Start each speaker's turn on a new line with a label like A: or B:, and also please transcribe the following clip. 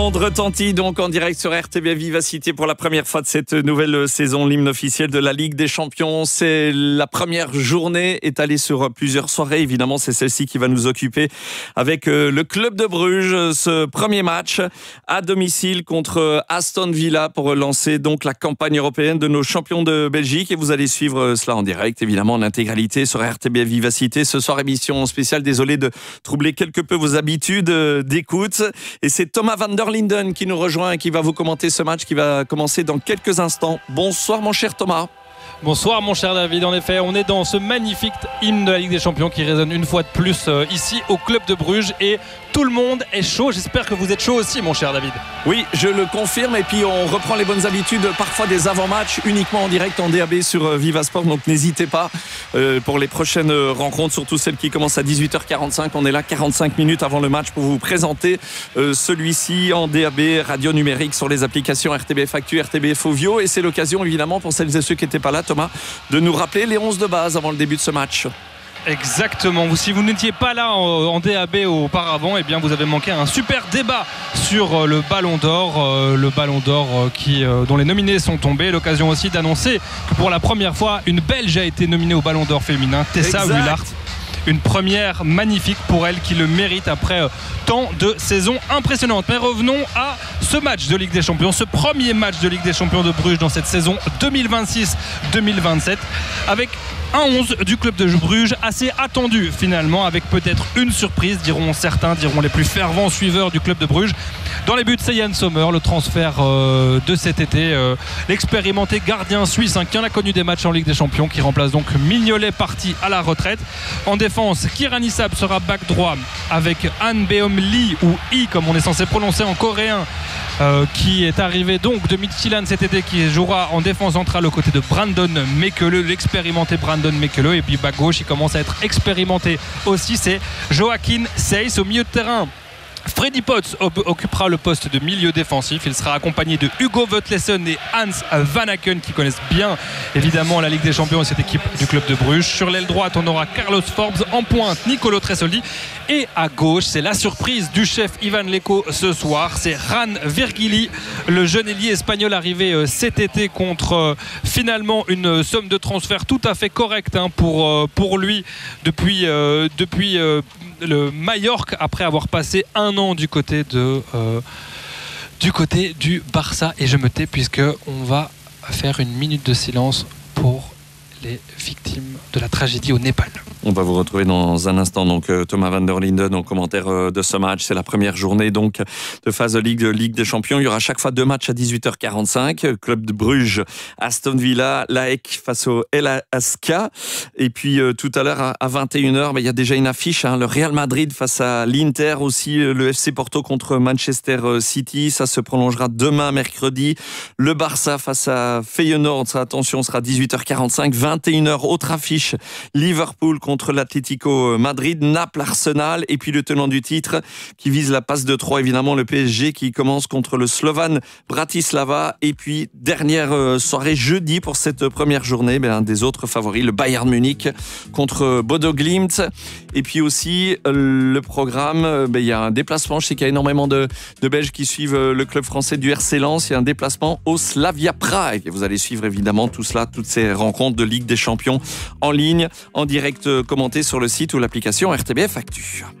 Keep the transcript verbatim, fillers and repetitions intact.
A: On retentit donc en direct sur R T B Vivacité pour la première fois de cette nouvelle saison, l'hymne officiel de la Ligue des Champions. C'est la première journée étalée sur plusieurs soirées. Évidemment, c'est celle-ci qui va nous occuper avec le club de Bruges. Ce premier match à domicile contre Aston Villa pour lancer donc la campagne européenne de nos champions de Belgique. Et vous allez suivre cela en direct, évidemment, en intégralité sur R T B Vivacité. Ce soir, émission spéciale. Désolé de troubler quelque peu vos habitudes d'écoute. Et c'est Thomas van der Linden qui nous rejoint et qui va vous commenter ce match qui va commencer dans quelques instants. Bonsoir mon cher Thomas.
B: Bonsoir mon cher David, en effet on est dans ce magnifique hymne de la Ligue des Champions qui résonne une fois de plus euh, ici au club de Bruges et tout le monde est chaud, j'espère que vous êtes chaud aussi mon cher David.
A: Oui, je le confirme et puis on reprend les bonnes habitudes, parfois des avant-matchs uniquement en direct en D A B sur Vivasport, donc n'hésitez pas euh, pour les prochaines rencontres, surtout celles qui commencent à dix-huit heures quarante-cinq, on est là quarante-cinq minutes avant le match pour vous présenter euh, celui-ci en D A B, radio numérique sur les applications R T B F Actu, R T B F Ovio et c'est l'occasion évidemment pour celles et ceux qui n'étaient pas là Thomas, de nous rappeler les onze de base avant le début de ce match.
B: Exactement, si vous n'étiez pas là en D A B auparavant, eh bien vous avez manqué un super débat sur le Ballon d'Or, le Ballon d'Or qui, dont les nominés sont tombés. L'occasion aussi d'annoncer que pour la première fois, une Belge a été nominée au Ballon d'Or féminin, Tessa Willaert. Une première magnifique pour elle qui le mérite après tant de saisons impressionnantes. Mais revenons à ce match de Ligue des Champions, ce premier match de Ligue des Champions de Bruges dans cette saison deux mille vingt-six deux mille vingt-sept avec un onze du club de Bruges assez attendu finalement, avec peut-être une surprise, diront certains, diront les plus fervents suiveurs du club de Bruges. Dans les buts, c'est Yann Sommer, le transfert euh, de cet été, euh, l'expérimenté gardien suisse hein, qui en a connu des matchs en Ligue des Champions, qui remplace donc Mignolet parti à la retraite. En défense, Kieran Issab sera back droit avec Han Beom Lee ou I comme on est censé prononcer en coréen, euh, qui est arrivé donc de Midtjylland cet été, qui jouera en défense centrale aux côtés de Brandon Mekele, l'expérimenté Brandon Mekele. Et puis back gauche, il commence à être expérimenté aussi, c'est Joachim Seyss. Au milieu de terrain, Freddy Potts occupera le poste de milieu défensif. Il sera accompagné de Hugo Vetlesen et Hans Van Aken qui connaissent bien évidemment la Ligue des Champions et cette équipe du club de Bruges. Sur l'aile droite, on aura Carlos Forbes, en pointe Nicolo Tresoldi et à gauche, c'est la surprise du chef Ivan Leko ce soir, c'est Ran Virgili, le jeune ailier espagnol arrivé cet été contre euh, finalement une somme de transfert tout à fait correcte hein, pour, euh, pour lui depuis, euh, depuis euh, le Mallorca après avoir passé un an du côté de euh, du côté du Barça. Et je me tais puisque on va faire une minute de silence pour les victimes de la tragédie au Népal.
A: On va vous retrouver dans un instant, donc Thomas van der Linden en commentaire de ce match. C'est la première journée donc de phase de Ligue, de Ligue des Champions. Il y aura chaque fois deux matchs à dix-huit heures quarante-cinq. Club de Bruges, Aston Villa, l'A E C face au L A S K. Et puis euh, tout à l'heure à vingt et une heures, bah, il y a déjà une affiche. Hein, le Real Madrid face à l'Inter, aussi le F C Porto contre Manchester City. Ça se prolongera demain mercredi. Le Barça face à Feyenoord. Ça, attention, sera dix-huit heures quarante-cinq. vingt et une heures, autre affiche. Liverpool contre l'Atlético Madrid, Naples, Arsenal et puis le tenant du titre qui vise la passe de trois, évidemment le P S G qui commence contre le Slovan Bratislava. Et puis dernière soirée jeudi pour cette première journée, ben, un des autres favoris, le Bayern Munich contre Bodo Glimt. Et puis aussi le programme, ben, il y a un déplacement, je sais qu'il y a énormément de, de Belges qui suivent le club français du R C Lens, il y a un déplacement au Slavia Prague et vous allez suivre évidemment tout cela, toutes ces rencontres de Ligue des Champions en ligne, en direct commenté sur le site ou l'application R T B F Actu.